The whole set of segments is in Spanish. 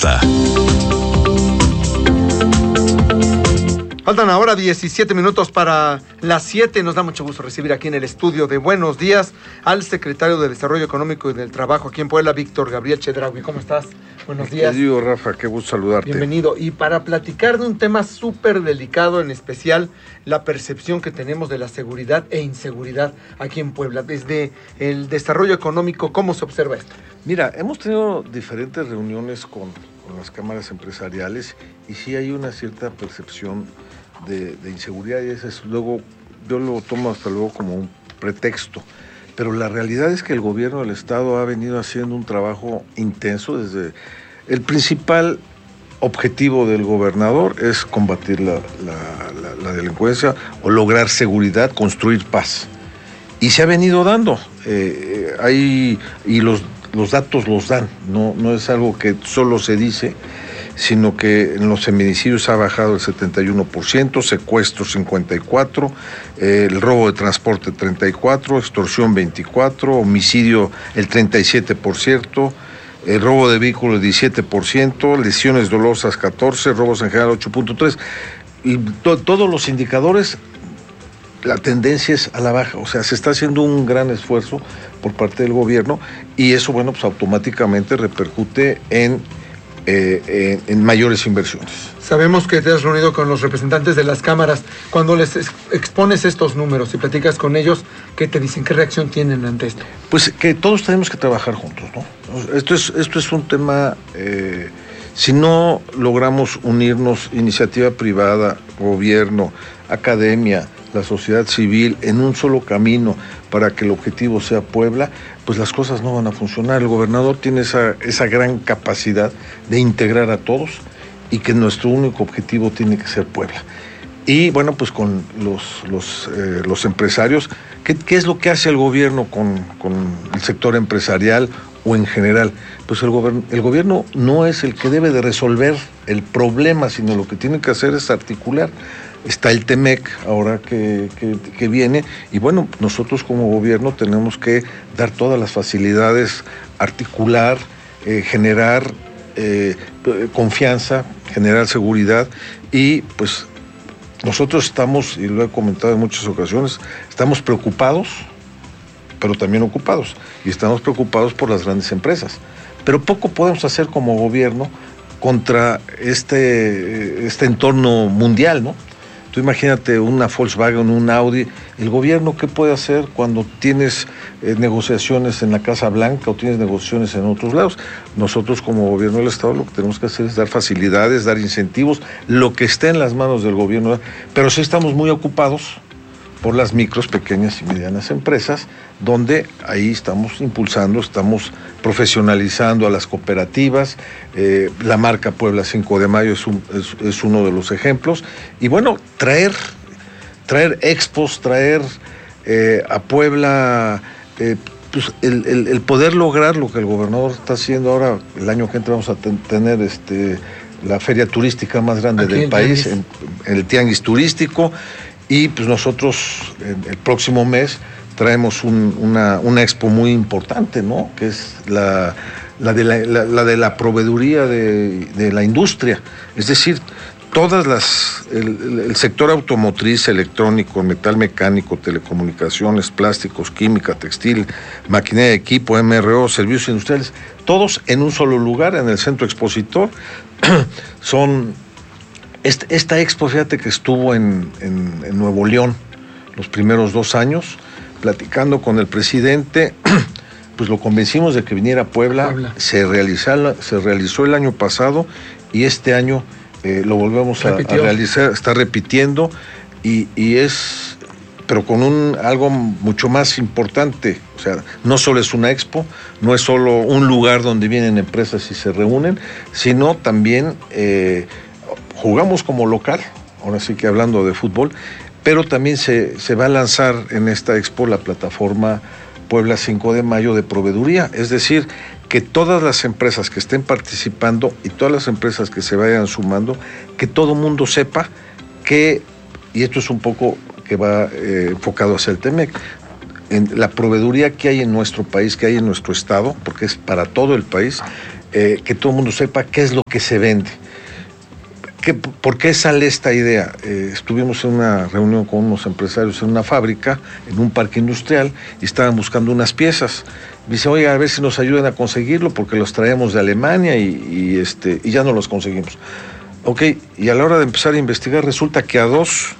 Entrevista. Faltan ahora 17 minutos para las 7. Nos da mucho gusto recibir aquí en el estudio de Buenos Días al secretario de Desarrollo Económico y del Trabajo aquí en Puebla, Víctor Gabriel Chedraui. ¿Cómo estás? Buenos días. Querido Rafa, qué gusto saludarte. Bienvenido. Y para platicar de un tema súper delicado, en especial la percepción que tenemos de la seguridad e inseguridad aquí en Puebla. Desde el desarrollo económico, ¿cómo se observa esto? Mira, hemos tenido diferentes reuniones con las cámaras empresariales y sí hay una cierta percepción de inseguridad, y eso es, luego yo lo tomo hasta luego como un pretexto, pero la realidad es que el gobierno del estado ha venido haciendo un trabajo intenso. Desde el principal objetivo del gobernador es combatir la delincuencia o lograr seguridad, construir paz, y se ha venido dando, y los datos los dan, no es algo que solo se dice, sino que en los feminicidios ha bajado el 71%, secuestros 54%, el robo de transporte 34%, extorsión 24%, homicidio el 37%, el robo de vehículos 17%, lesiones dolosas 14%, robos en general 8.3%, y todos los indicadores, la tendencia es a la baja. O sea, se está haciendo un gran esfuerzo por parte del gobierno, y eso, bueno, pues automáticamente repercute en mayores inversiones. Sabemos que te has reunido con los representantes de las cámaras. Cuando les expones estos números y platicas con ellos, ¿qué te dicen? ¿Qué reacción tienen ante esto? Pues que todos tenemos que trabajar juntos, ¿no? Esto es un tema, si no logramos unirnos, iniciativa privada, gobierno, academia, la sociedad civil, en un solo camino para que el objetivo sea Puebla, pues las cosas no van a funcionar. El gobernador tiene esa gran capacidad de integrar a todos, y que nuestro único objetivo tiene que ser Puebla. Y bueno, pues con los empresarios, ¿qué es lo que hace el gobierno con el sector empresarial o en general? Pues el gobierno no es el que debe de resolver el problema, sino lo que tiene que hacer es articular. Está el TEMEC ahora que viene, y bueno, nosotros como gobierno tenemos que dar todas las facilidades, articular, generar confianza, generar seguridad, y pues nosotros estamos, y lo he comentado en muchas ocasiones, estamos preocupados, pero también ocupados, y estamos preocupados por las grandes empresas, pero poco podemos hacer como gobierno contra este entorno mundial, ¿no? Tú imagínate una Volkswagen, un Audi. El gobierno, ¿qué puede hacer cuando tienes negociaciones en la Casa Blanca o tienes negociaciones en otros lados? Nosotros como gobierno del Estado lo que tenemos que hacer es dar facilidades, dar incentivos, lo que esté en las manos del gobierno, pero sí estamos muy ocupados por las micros, pequeñas y medianas empresas, donde ahí estamos impulsando, estamos profesionalizando a las cooperativas. La marca Puebla 5 de Mayo es uno de los ejemplos. Y bueno, traer expos, traer a Puebla, pues el poder lograr lo que el gobernador está haciendo ahora. El año que entra vamos a tener la feria turística más grande del país, en el Tianguis Turístico. Y pues nosotros el próximo mes traemos una expo muy importante, ¿no? Que es la de la proveeduría de la industria. Es decir, el sector automotriz, electrónico, metal mecánico, telecomunicaciones, plásticos, química, textil, maquinaria de equipo, MRO, servicios industriales, todos en un solo lugar, en el centro expositor. Esta expo, fíjate que estuvo en Nuevo León los primeros 2 años, platicando con el presidente, pues lo convencimos de que viniera a Puebla. Se realizó el año pasado, y este año lo volvemos a realizar, está repitiendo, y es, pero con algo mucho más importante. O sea, no solo es una expo, no es solo un lugar donde vienen empresas y se reúnen, sino también jugamos como local, ahora sí que hablando de fútbol, pero también se va a lanzar en esta expo la plataforma Puebla 5 de Mayo de proveeduría, es decir, que todas las empresas que estén participando y todas las empresas que se vayan sumando, que todo mundo sepa que, y esto es un poco que va enfocado hacia el TEMEC, en la proveeduría que hay en nuestro país, que hay en nuestro estado, porque es para todo el país, que todo el mundo sepa qué es lo que se vende. ¿Por qué sale esta idea? Estuvimos en una reunión con unos empresarios en una fábrica, en un parque industrial, y estaban buscando unas piezas. Me dice, oye, a ver si nos ayudan a conseguirlo, porque los traemos de Alemania y ya no los conseguimos. Ok, y a la hora de empezar a investigar, resulta que a dos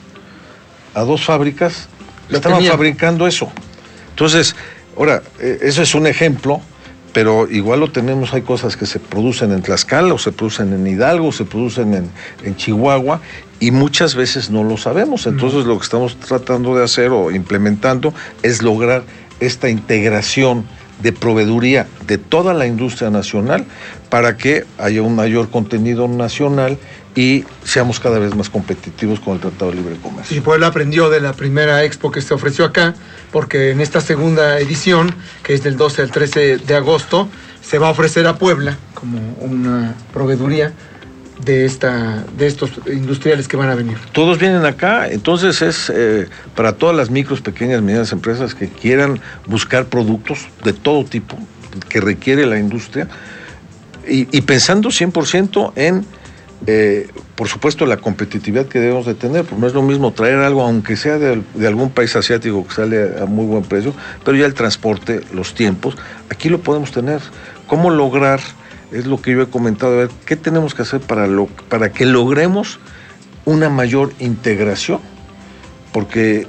fábricas estaban fabricando eso. Entonces, ahora, eso es un ejemplo, pero igual lo tenemos, hay cosas que se producen en Tlaxcala, o se producen en Hidalgo, o se producen en Chihuahua, y muchas veces no lo sabemos. Entonces lo que estamos tratando de hacer o implementando es lograr esta integración de proveeduría de toda la industria nacional para que haya un mayor contenido nacional y seamos cada vez más competitivos con el Tratado de Libre Comercio. Y Puebla aprendió de la primera expo que se ofreció acá, porque en esta segunda edición, que es del 12 al 13 de agosto, se va a ofrecer a Puebla como una proveeduría de estos industriales que van a venir. Todos vienen acá, entonces es para todas las micros, pequeñas, medianas empresas que quieran buscar productos de todo tipo que requiere la industria y pensando 100% en por supuesto la competitividad que debemos de tener, porque no es lo mismo traer algo, aunque sea de algún país asiático que sale a muy buen precio, pero ya el transporte, los tiempos, aquí lo podemos tener. ¿Cómo lograr? Es lo que yo he comentado, a ver, ¿qué tenemos que hacer para que logremos una mayor integración? Porque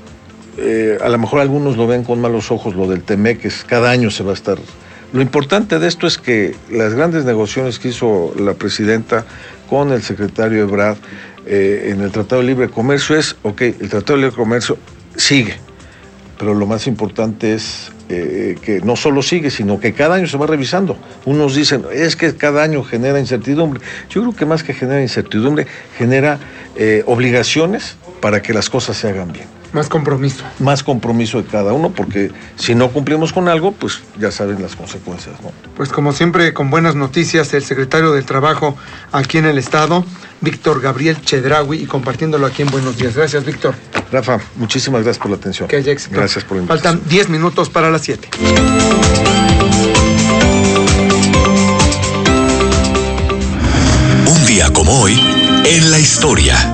a lo mejor algunos lo ven con malos ojos, lo del TEMEC, que cada año se va a estar... Lo importante de esto es que las grandes negociaciones que hizo la presidenta con el secretario Ebrard en el Tratado de Libre Comercio es, ok, el Tratado de Libre Comercio sigue, pero lo más importante es que no solo sigue, sino que cada año se va revisando. Unos dicen, es que cada año genera incertidumbre. Yo creo que más que genera incertidumbre, genera obligaciones para que las cosas se hagan bien. Más compromiso. Más compromiso de cada uno, porque si no cumplimos con algo, pues ya saben las consecuencias, ¿no? Pues como siempre, con buenas noticias, el secretario del Trabajo aquí en el Estado, Víctor Gabriel Chedraui, y compartiéndolo aquí en Buenos Días. Gracias, Víctor. Rafa, muchísimas gracias por la atención. Que haya éxito. Gracias por la invitación. Faltan 10 minutos para las 7. Un día como hoy, en la historia.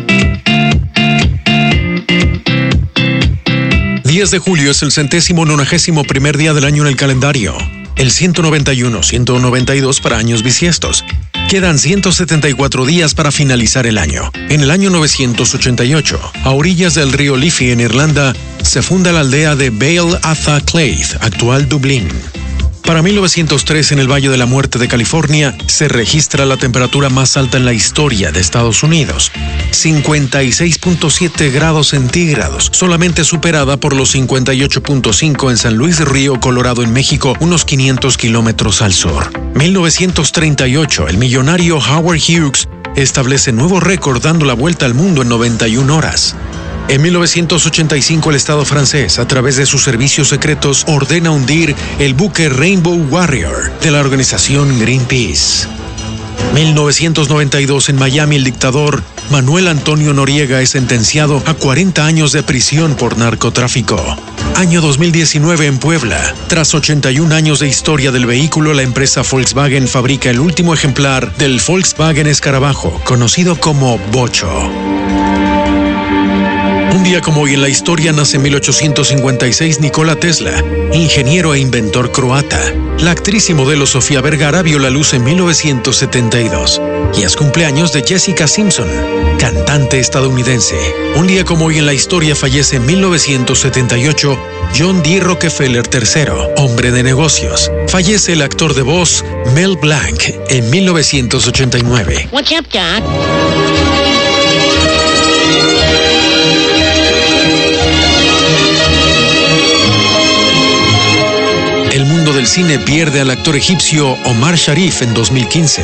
10 de julio es el 191º día del año en el calendario. El 191, 192 para años bisiestos. Quedan 174 días para finalizar el año. En el año 988, a orillas del río Liffey en Irlanda, se funda la aldea de Baile Atha Cliath, actual Dublín. Para 1903, en el Valle de la Muerte de California, se registra la temperatura más alta en la historia de Estados Unidos, 56.7 grados centígrados, solamente superada por los 58.5 en San Luis Río Colorado en México, unos 500 kilómetros al sur. 1938, el millonario Howard Hughes establece nuevo récord dando la vuelta al mundo en 91 horas. En 1985, el Estado francés, a través de sus servicios secretos, ordena hundir el buque Rainbow Warrior de la organización Greenpeace. 1992, en Miami, el dictador Manuel Antonio Noriega es sentenciado a 40 años de prisión por narcotráfico. Año 2019 en Puebla. Tras 81 años de historia del vehículo, la empresa Volkswagen fabrica el último ejemplar del Volkswagen Escarabajo, conocido como Bocho. Un día como hoy en la historia nace en 1856 Nikola Tesla, ingeniero e inventor croata. La actriz y modelo Sofía Vergara vio la luz en 1972. Y es cumpleaños de Jessica Simpson, cantante estadounidense. Un día como hoy en la historia fallece en 1978 John D. Rockefeller III, hombre de negocios. Fallece el actor de voz Mel Blanc en 1989. What's up, Doc? El mundo del cine pierde al actor egipcio Omar Sharif en 2015.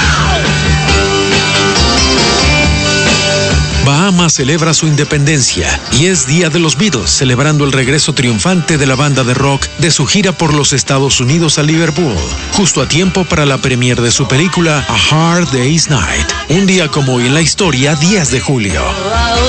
Bahamas celebra su independencia y es Día de los Beatles, celebrando el regreso triunfante de la banda de rock de su gira por los Estados Unidos a Liverpool, justo a tiempo para la premiere de su película A Hard Day's Night. Un día como hoy en la historia, 10 de julio.